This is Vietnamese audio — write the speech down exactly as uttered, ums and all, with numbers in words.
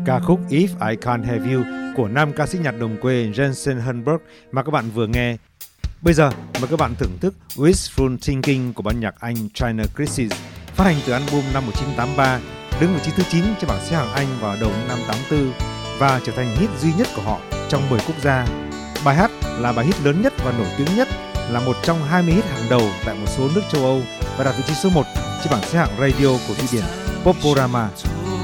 ca khúc If I Can't Have You của nam ca sĩ nhạc đồng quê Jensen Hurnberg mà các bạn vừa nghe. Bây giờ mời các bạn thưởng thức Wishful Thinking của ban nhạc Anh China Crisis, phát hành từ album năm một nghìn chín trăm tám mươi ba, đứng vị trí thứ chín trên bảng xếp hạng Anh vào đầu năm tám mươi tư và trở thành hit duy nhất của họ trong mười quốc gia. Bài hát là bài hit lớn nhất và nổi tiếng nhất, là một trong hai mươi hit hàng đầu tại một số nước châu Âu và đạt vị trí số một trên bảng xếp hạng radio của Thụy Điển Poporama.